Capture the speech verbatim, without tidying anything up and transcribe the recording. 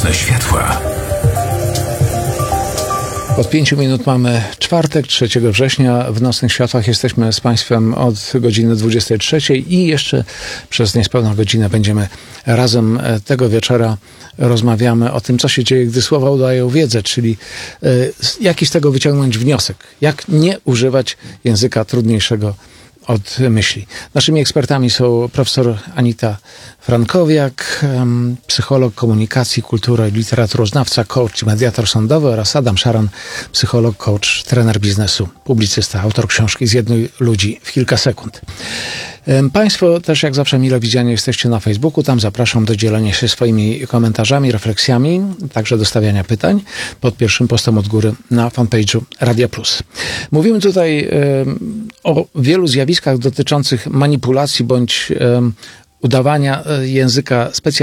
Nocne światła. Od pięciu minut mamy czwartek, trzeciego września. W Nocnych Światłach jesteśmy z Państwem od godziny dwudziestej trzeciej i jeszcze przez niespełna godzinę będziemy razem tego wieczora. Rozmawiamy o tym, co się dzieje, gdy słowa udają wiedzę, czyli y, jaki z tego wyciągnąć wniosek. Jak nie używać języka trudniejszego od myśli. Naszymi ekspertami są profesor Anita Frankowiak, psycholog komunikacji, kultury, literaturoznawca, coach i mediator sądowy, oraz Adam Szaran, psycholog, coach, trener biznesu, publicysta, autor książki Zjednuj ludzi w kilka sekund. Państwo też jak zawsze mile widziani jesteście na Facebooku. Tam zapraszam do dzielenia się swoimi komentarzami, refleksjami, także do stawiania pytań pod pierwszym postem od góry na fanpage'u Radia Plus. Mówimy tutaj um, o wielu zjawiskach dotyczących manipulacji bądź um, udawania języka specjalnego